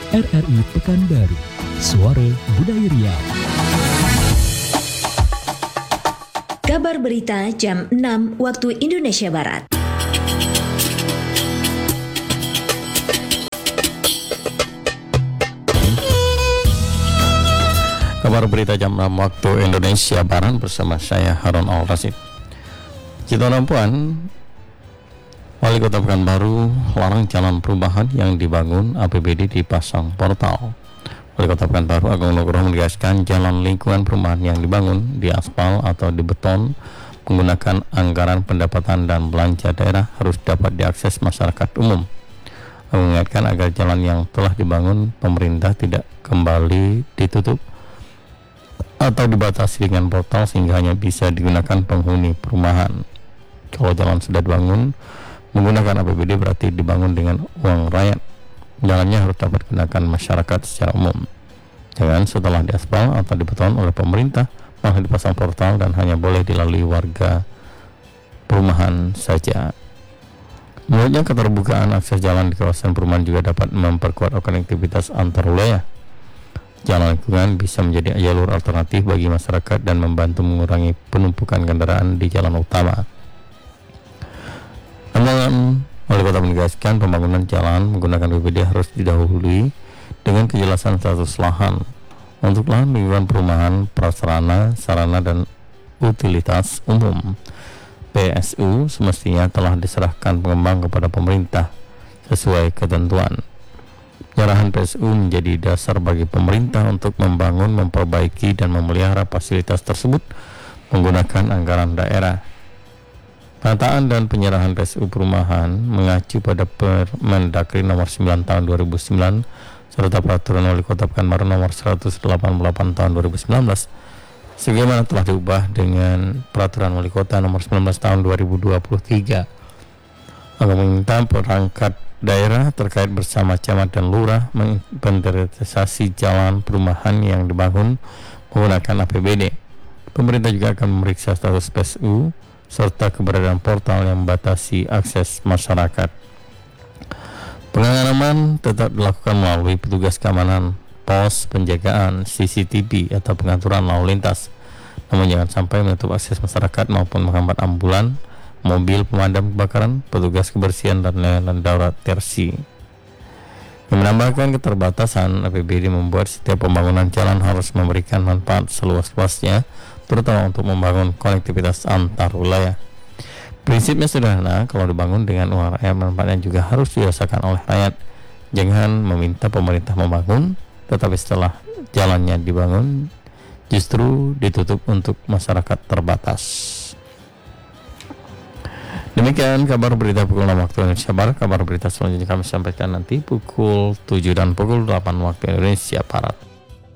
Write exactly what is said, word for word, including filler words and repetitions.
R R I Pekanbaru, Suara Budaya Riau. Kabar berita jam enam waktu Indonesia Barat. Kabar berita jam enam waktu Indonesia Barat bersama saya Harun Al-Rasyid. Citarum Puan, Wali Kota Pekanbaru larang jalan perubahan yang dibangun A P B D dipasang portal. Wali Kota Pekanbaru Agung Nugroho menegaskan jalan lingkungan perumahan yang dibangun di aspal atau di beton menggunakan anggaran pendapatan dan belanja daerah harus dapat diakses masyarakat umum. Mengingatkan agar jalan yang telah dibangun pemerintah tidak kembali ditutup atau dibatasi dengan portal sehingga hanya bisa digunakan penghuni perumahan. Kalau jalan sudah dibangun menggunakan A P B D berarti dibangun dengan uang rakyat. Jalannya harus dapat digunakan masyarakat secara umum. Jangan setelah diaspal atau dibeton oleh pemerintah malah dipasang portal dan hanya boleh dilalui warga perumahan saja. Menurutnya keterbukaan akses jalan di kawasan perumahan juga dapat memperkuat konektivitas antar wilayah. Jalan lingkungan bisa menjadi jalur alternatif bagi masyarakat dan membantu mengurangi penumpukan kendaraan di jalan utama. Namun, Wali Kota menegaskan pembangunan jalan menggunakan A P B D harus didahului dengan kejelasan status lahan. Untuk lahan lingkungan perumahan, prasarana, sarana dan utilitas umum, P S U semestinya telah diserahkan pengembang kepada pemerintah sesuai ketentuan. Penyerahan P S U menjadi dasar bagi pemerintah untuk membangun, memperbaiki dan memelihara fasilitas tersebut menggunakan anggaran daerah. Penataan dan penyerahan P S U perumahan mengacu pada Permendagri nomor sembilan tahun dua ribu sembilan serta Peraturan Wali Kota Pekanbaru nomor seratus delapan puluh delapan tahun dua ribu sembilan belas sebagaimana telah diubah dengan Peraturan Wali Kota nomor sembilan belas tahun dua ribu dua puluh tiga. Agar meminta perangkat daerah terkait bersama camat dan lurah menginventarisasi jalan perumahan yang dibangun menggunakan A P B D. Pemerintah juga akan memeriksa status P S U serta keberadaan portal yang membatasi akses masyarakat. Pengamanan tetap dilakukan melalui petugas keamanan, pos penjagaan, C C T V atau pengaturan lalu lintas. Namun jangan sampai menutup akses masyarakat maupun menghambat ambulan, mobil pemadam kebakaran, petugas kebersihan dan layanan darurat tersi. Yang menambahkan keterbatasan A P B D membuat setiap pembangunan jalan harus memberikan manfaat seluas-luasnya, terutama untuk membangun konektivitas antar wilayah. Prinsipnya sederhana, kalau dibangun dengan uang rakyat, manfaatnya juga harus dirasakan oleh rakyat. Jangan meminta pemerintah membangun, tetapi setelah jalannya dibangun, justru ditutup untuk masyarakat terbatas. Demikian kabar berita pukul enam waktu Indonesia Barat. Kabar berita selanjutnya kami sampaikan nanti pukul tujuh dan pukul delapan waktu Indonesia Barat.